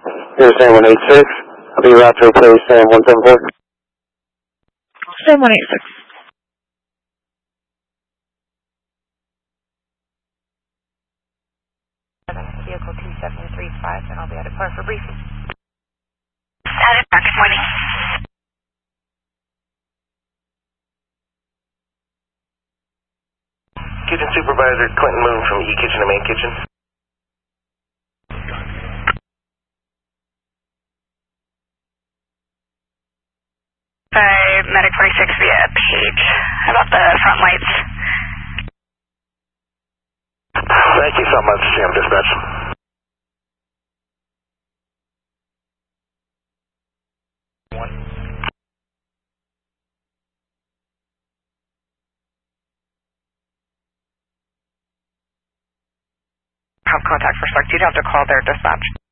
Here's Sam 186. I'll be route to replace Sam 174. Sam 186. Vehicle 2735, and I'll be at a car for briefing. Good morning. Kitchen Supervisor Clinton Moon from E-Kitchen to Main Kitchen. Medic 46 via Page. How about the front lights? Thank you so much, Sam Dispatch. Have contact for select. You'd have to call their dispatch.